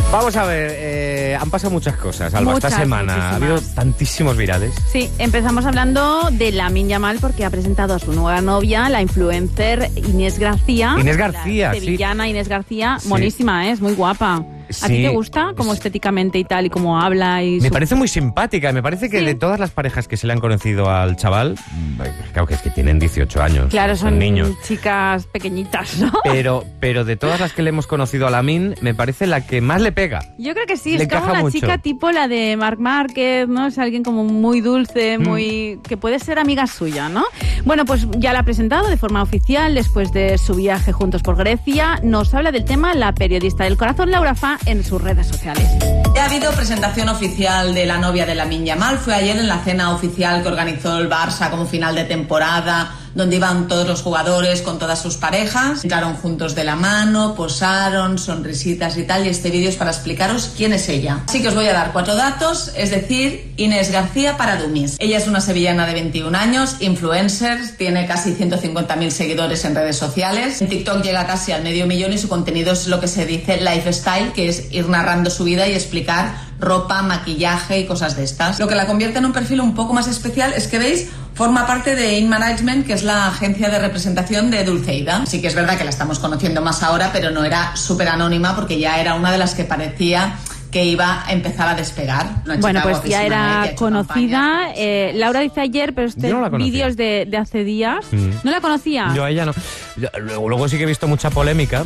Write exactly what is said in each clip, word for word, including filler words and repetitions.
Vamos a ver, eh, han pasado muchas cosas, Alba, Muchas, esta semana. muchísimas. Ha habido tantísimos virales. Sí, empezamos hablando de Lamine Yamal porque ha presentado a su nueva novia, la influencer Inés García. Inés García, la sí. sevillana Inés García, Sí. monísima, ¿eh? Es muy guapa. ¿A ti Sí. te gusta como estéticamente y tal, y cómo habla? Y Me su- parece muy simpática, me parece que Sí. de todas las parejas que se le han conocido al chaval, claro que es que tienen dieciocho años, Claro, son niños. chicas pequeñitas, ¿no? Pero, pero de todas las que le hemos conocido a Lamine, me parece la que más le pega. Yo creo que sí, Le es como encaja una mucho. chica tipo la de Marc Márquez, ¿no? Es alguien como muy dulce, Mm. muy que puede ser amiga suya, ¿no? Bueno, pues ya la ha presentado de forma oficial después de su viaje juntos por Grecia. Nos habla del tema la periodista del corazón Laura Fa en sus redes sociales. Ya ha habido presentación oficial de la novia de Lamine Yamal. Fue ayer en la cena oficial que organizó el Barça como final de temporada, donde iban todos los jugadores con todas sus parejas. Entraron juntos de la mano, posaron, sonrisitas y tal. Y este vídeo es para explicaros quién es ella. Así que os voy a dar cuatro datos, es decir, Inés García para dummies. Ella es una sevillana de veintiún años, influencer, tiene casi ciento cincuenta mil seguidores en redes sociales. En TikTok llega casi al medio millón y su contenido es lo que se dice lifestyle, que es ir narrando su vida y explicar ropa, maquillaje y cosas de estas. Lo que la convierte en un perfil un poco más especial es que, veis, forma parte de In Management, que es la agencia de representación de Dulceida. Sí que es verdad que la estamos conociendo más ahora, pero no era súper anónima porque ya era una de las que parecía que iba a empezar a despegar. Una chica Bueno, pues ya guapísima, ¿eh? Que era ha hecho conocida. campañas. Eh, Laura dice ayer, pero este Yo no la conocía. vídeo es de, de hace días. Mm. ¿No la conocía? Yo a ella no. Yo- Luego, luego sí que he visto mucha polémica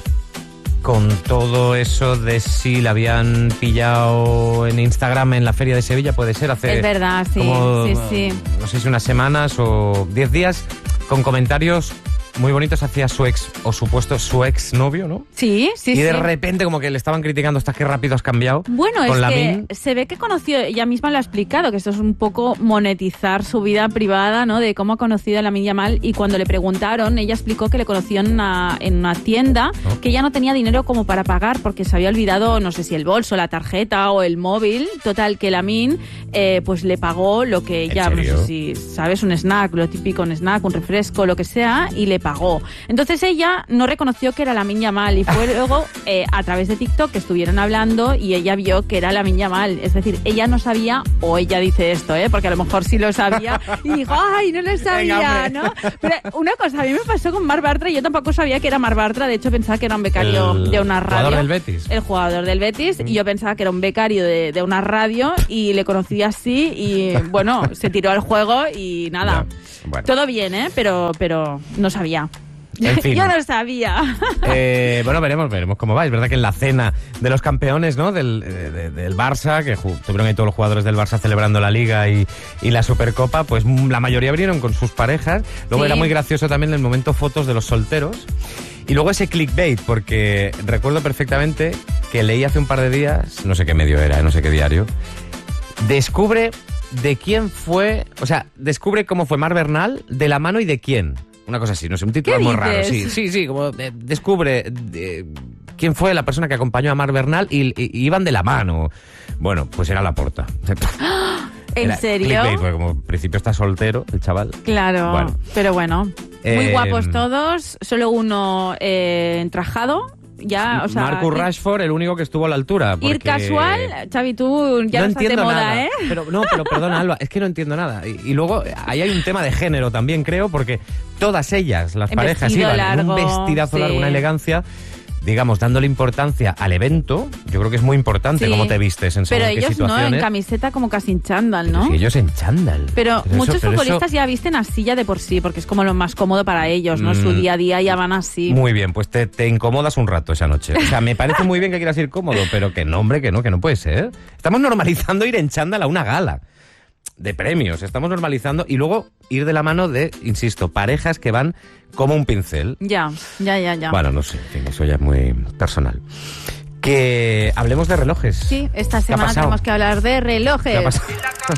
con todo eso de si la habían pillado en Instagram en la Feria de Sevilla, puede ser, hace... Es verdad, sí, como, sí, sí. no sé si unas semanas o diez días, con comentarios muy bonitos hacia su ex, o supuesto su ex novio, ¿no? Sí, sí, y sí. de repente como que le estaban criticando, estás que rápido has cambiado. Bueno, con es Lamine. que se ve que conoció, ella misma lo ha explicado, que esto es un poco monetizar su vida privada, ¿no? De cómo ha conocido a Lamine Yamal, y cuando le preguntaron, ella explicó que le conoció en una, en una tienda, ¿No? que ella no tenía dinero como para pagar porque se había olvidado, no sé si el bolso, la tarjeta o el móvil. Total, que Lamine eh, pues le pagó lo que ella, no serio? sé si sabes, un snack, lo típico, un snack, un refresco, lo que sea, y le pagó. Entonces ella no reconoció que era Lamine Yamal, y fue luego eh, a través de TikTok que estuvieron hablando y ella vio que era Lamine Yamal. Es decir, ella no sabía, o ella dice esto, ¿eh? Porque a lo mejor sí lo sabía y dijo, ay, no lo sabía, Venga, ¿no? Pero una cosa, a mí me pasó con Marc Bartra, yo tampoco sabía que era Marc Bartra, de hecho pensaba que era un becario El de una radio. jugador del Betis. El jugador del Betis, y yo pensaba que era un becario de, de una radio y le conocí así y bueno, se tiró al juego y nada. Ya, bueno. Todo bien, ¿eh? Pero, pero no sabía. En fin. Yo no sabía. Eh, bueno, veremos, veremos cómo va. Es verdad que en la cena de los campeones, ¿no? Del, de- de- del Barça, que ju- tuvieron ahí todos los jugadores del Barça celebrando la Liga y, y la Supercopa, pues mm, la mayoría vinieron con sus parejas. Luego Sí. era muy gracioso también el momento fotos de los solteros. Y luego ese clickbait, porque recuerdo perfectamente que leí hace un par de días, no sé qué medio era, no sé qué diario, descubre de quién fue, o sea, descubre cómo fue Mar Bernal, de la mano y de quién. Una cosa así, no sé, un título ¿Qué muy dices? raro. Sí, sí, sí, como eh, descubre eh, quién fue la persona que acompañó a Mar Bernal y, y- y iban de la mano. Bueno, pues era Laporta. ¿En Era serio? clickbait, porque como en principio está soltero, el chaval. Claro, Bueno. pero bueno. Muy Eh, guapos todos, solo uno eh, entrajado. Ya, o sea, Marcus ir- Rashford, el único que estuvo a la altura. ir porque- casual, Xavi, tú ya no, no estás de entiendo moda, nada. ¿eh? Pero, no, pero perdona, Alba, es que no entiendo nada. Y, y luego ahí hay un tema de género también, creo, porque todas ellas, las En parejas, vestido iban en un largo, vestidazo sí. largo, una elegancia, digamos, dándole importancia al evento. Yo creo que es muy importante Sí. cómo te vistes en Pero según qué ellos no, en situaciones. camiseta como casi en chándal, Pero ¿no? si ellos en chándal. Pero eso- muchos pero eso- futbolistas ya visten así ya de por sí, porque es como lo más cómodo para ellos, ¿no? Mm. Su día a día ya van así. Muy bien, pues te, te incomodas un rato esa noche. O sea, me parece muy bien que quieras ir cómodo, pero que no, hombre, que no, que no puede ser. Estamos normalizando ir en chándal a una gala de premios. Estamos normalizando y luego ir de la mano de, insisto, parejas que van como un pincel. Ya, ya, ya, ya. Bueno, no sé, en fin, eso ya es muy personal. Que hablemos de relojes. Sí, esta ¿Qué ha semana pasado? tenemos que hablar de relojes. ¿Qué ha pasado?